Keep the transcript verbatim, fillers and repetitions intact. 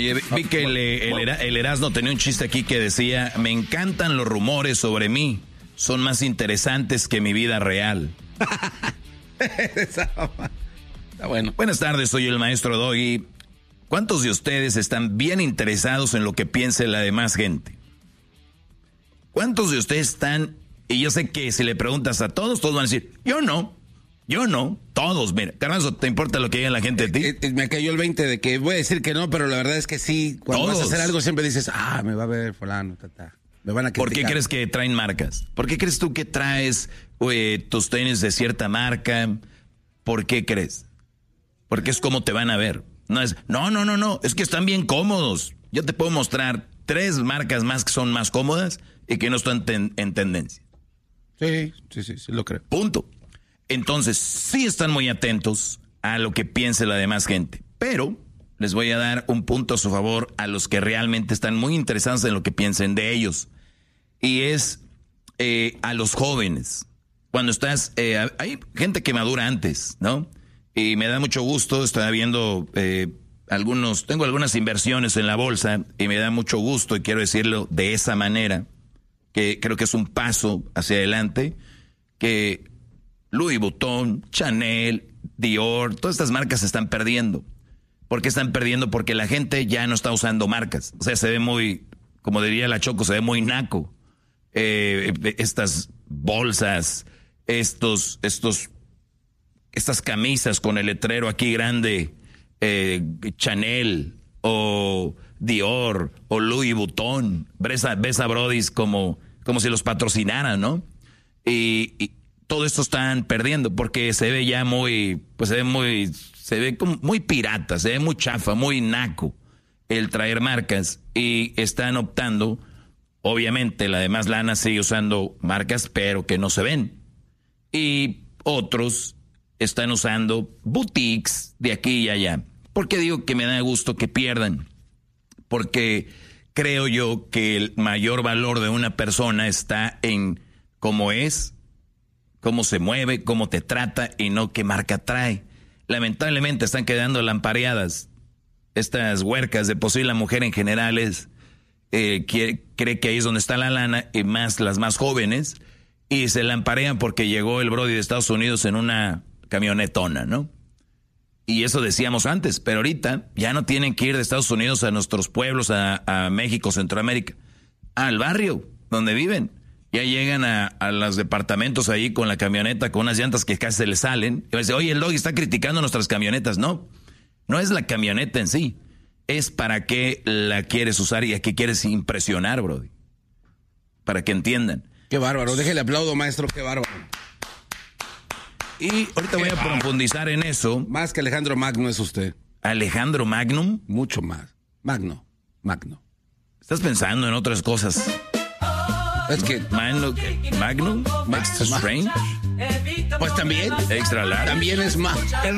Oye, vi que el, el, el Erasmo tenía un chiste aquí que decía, me encantan los rumores sobre mí, son más interesantes que mi vida real. Está bueno. Buenas tardes, soy el maestro Doggy. ¿Cuántos de ustedes están bien interesados en lo que piense la demás gente? ¿Cuántos de ustedes están, y yo sé que si le preguntas a todos, todos van a decir, yo no, yo no, todos, mira, Carranzo, ¿te importa lo que diga la gente de ti? Eh, eh, me cayó el veinte de que voy a decir que no, pero la verdad es que sí, cuando todos. Vas a hacer algo siempre dices, ah, me va a ver fulano, tata. Me van a criticar. ¿Por qué crees que traen marcas? ¿Por qué crees tú que traes eh, tus tenis de cierta marca? ¿Por qué crees? Porque es como te van a ver. No es, no, no, no, no, es que están bien cómodos. Yo te puedo mostrar tres marcas más que son más cómodas y que no están ten, en tendencia. Sí, sí, sí, sí, lo creo. Punto. Entonces, sí están muy atentos a lo que piense la demás gente, pero les voy a dar un punto a su favor a los que realmente están muy interesados en lo que piensen de ellos. Y es eh, a los jóvenes. Cuando estás, eh, hay gente que madura antes, ¿no? Y me da mucho gusto, estaba viendo eh, algunos, tengo algunas inversiones en la bolsa y me da mucho gusto, y quiero decirlo de esa manera, que creo que es un paso hacia adelante, que Louis Vuitton, Chanel, Dior, todas estas marcas se están perdiendo. ¿Por qué están perdiendo? Porque la gente ya no está usando marcas. O sea, se ve muy, como diría la Choco, se ve muy naco. Eh, estas bolsas, estos, estos, estas camisas con el letrero aquí grande, eh, Chanel o Dior o Louis Vuitton. Ves a, ves a Brodis como, como si los patrocinaran, ¿no? Y, y todo esto están perdiendo porque se ve ya muy, pues se ve muy, se ve como muy pirata, se ve muy chafa, muy naco el traer marcas, y están optando, obviamente la demás lana sigue usando marcas, pero que no se ven. Y otros están usando boutiques de aquí y allá. ¿Por qué digo que me da gusto que pierdan? Porque creo yo que el mayor valor de una persona está en cómo es, cómo se mueve, cómo te trata y no qué marca trae. Lamentablemente están quedando lampareadas estas huercas. De por sí la mujer en general es, eh, quiere, cree que ahí es donde está la lana, y más las más jóvenes, y se lamparean porque llegó el Brody de Estados Unidos en una camionetona, ¿no? Y eso decíamos antes, pero ahorita ya no tienen que ir de Estados Unidos a nuestros pueblos, a, a México, Centroamérica, al barrio donde viven. Ya llegan a, a los departamentos ahí con la camioneta, con unas llantas que casi se les salen. Y dice, oye, el Doggy está criticando nuestras camionetas. No, no es la camioneta en sí. Es para qué la quieres usar y a qué quieres impresionar, Brody. Para que entiendan. Qué bárbaro, déjele aplaudo, maestro, qué bárbaro. Y ahorita voy a profundizar en eso. Más que Alejandro Magno es usted. ¿Alejandro Magnum? Mucho más. Magno, Magno. ¿Estás pensando en otras cosas? Es que Magno, Magnum, Extra Strange, pues también, Extra Large. También es más.